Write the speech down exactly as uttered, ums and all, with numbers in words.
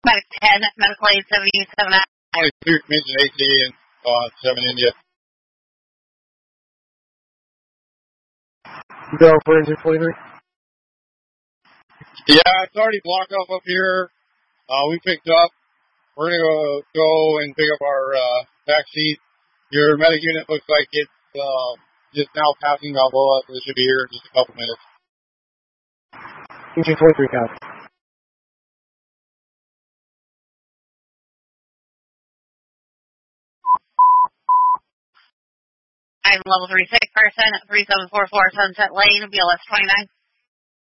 Medic ten, medical aid seventy-seven. twenty-two, mention A T and uh, seven India. Go for engine twenty-three. Yeah, it's already blocked up up here. Uh, we picked up. We're going to go and pick up our uh, back seat. Your medic unit looks like it's uh, just now passing Balboa, so it should be here in just a couple minutes. Engine twenty-three, copy. I'm level three six person, three seven four four Sunset Lane, B L S twenty-nine.